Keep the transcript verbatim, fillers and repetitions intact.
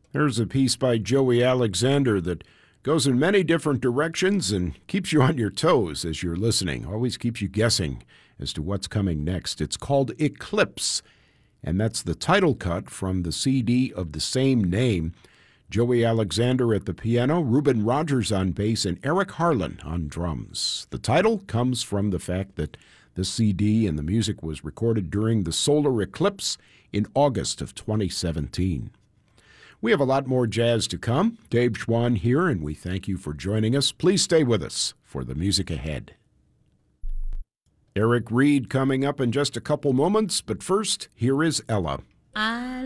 There's a piece by Joey Alexander that goes in many different directions and keeps you on your toes as you're listening, always keeps you guessing as to what's coming next. It's called Eclipse, and that's the title cut from the C D of the same name. Joey Alexander at the piano, Reuben Rogers on bass, and Eric Harlan on drums. The title comes from the fact that the C D and the music was recorded during the solar eclipse in August of twenty seventeen. We have a lot more jazz to come. Dave Schwann here, and we thank you for joining us. Please stay with us for the music ahead. Eric Reed coming up in just a couple moments, but first, here is Ella. I